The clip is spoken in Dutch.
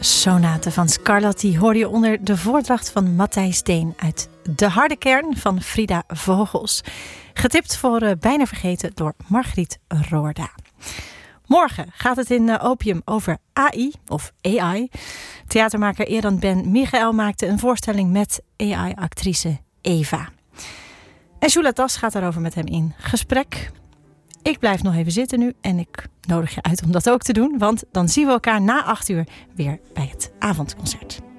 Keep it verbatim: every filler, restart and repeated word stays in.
Sonate van Scarlatti hoorde je onder de voordracht van Matthijs Deen uit De Harde Kern van Frida Vogels. Getipt voor uh, Bijna Vergeten door Margriet Roorda. Morgen gaat het in uh, Opium over A I of A I. Theatermaker Eran Ben Michael maakte een voorstelling met A I-actrice Eva. En Jula Tas gaat daarover met hem in gesprek. Ik blijf nog even zitten nu en ik nodig je uit om dat ook te doen. Want dan zien we elkaar na acht uur weer bij het avondconcert.